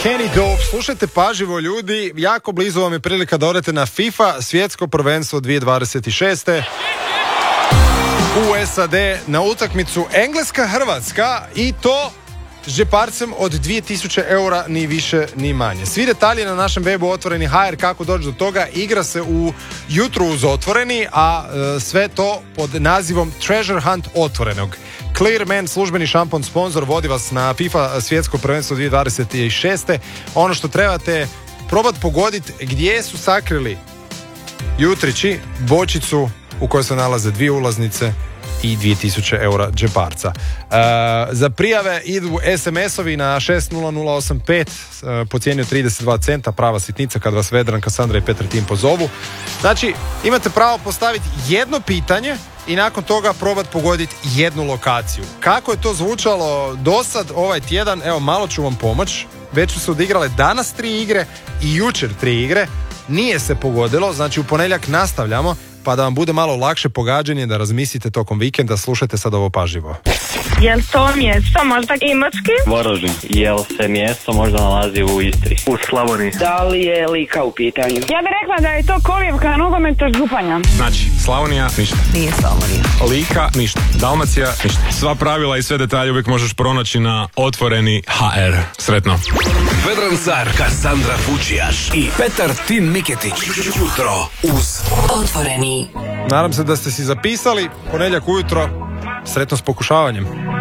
Kenny Dope, slušajte pažljivo ljudi, jako blizu vam je prilika da odete na FIFA svjetsko prvenstvo 2026. u SAD na utakmicu Engleska-Hrvatska i to s džeparcem od 2000 eura, ni više ni manje. Svi detalji na našem webu Otvoreni HR, kako doći do toga, igra se u jutru uz Otvoreni, a sve to pod nazivom Treasure Hunt Otvorenog. Clearman, službeni šampon sponsor, vodi vas na FIFA svjetsko prvenstvo 2026. Ono što trebate probati pogoditi gdje su sakrili jutrići bočicu u kojoj se nalaze 2 ulaznice i 2000 eura džeparca. Za prijave idu SMS-ovi na 60085 po cijeni od 32 centa, prava sitnica kad vas Vedran, Kasandra i Petar Tim pozovu. Znači, imate pravo postaviti jedno pitanje i nakon toga probati pogoditi jednu lokaciju. Kako je to zvučalo do sad ovaj tjedan, evo malo ću vam pomoći. Već su se odigrale danas 3 igre i jučer 3 igre. Nije se pogodilo, znači u ponedjeljak nastavljamo, pa da vam bude malo lakše pogađanje, da razmislite tokom vikenda, slušajte sad ovo pažljivo. Jel to mjesto možda Imotski? Varaždin. Jel se mjesto možda nalazi u Istri? U Slavoniji. Da li je Lika u pitanju? Ja bih rekla da je to kolijevka nogometa Županja. Znači, Slavonija, ništa. Nije Slavonija. Lika, ništa. Dalmacija, ništa. Sva pravila i sve detalje uvijek možeš pronaći na Otvoreni HR. Sretno. Vedran Car, Kasandra Fučijaš i Petar Tin Miketić. Jutro uz Otvoreni. Nadam se da ste si zapisali, ponedjeljak ujutro, sretno s pokušavanjem.